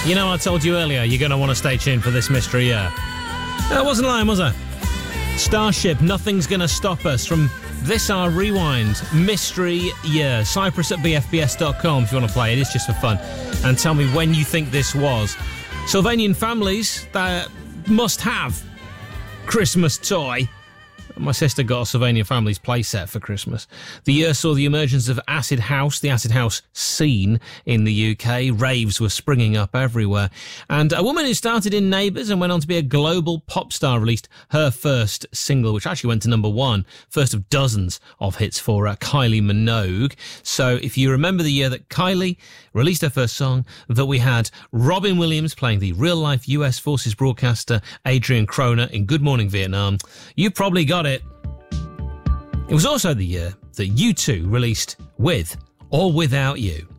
You know, I told you earlier, you're going to want to stay tuned for this mystery year. I wasn't lying, was I? Starship, Nothing's Gonna Stop Us, from This Our Rewind Mystery Year. Cyprus at bfbs.com if you want to play it. It's just for fun. And tell me when you think this was. Sylvanian families that must have Christmas toy. My sister got a Sylvania Families playset for Christmas. The year saw the emergence of acid house, the acid house scene in the UK. Raves were springing up everywhere. And a woman who started in Neighbours and went on to be a global pop star released her first single, which actually went to number one, first of dozens of hits for Kylie Minogue. So if you remember the year that Kylie released her first song, that we had Robin Williams playing the real-life US Forces broadcaster Adrian Kroner in Good Morning Vietnam, you probably got it. It was also the year that U2 released With or Without You.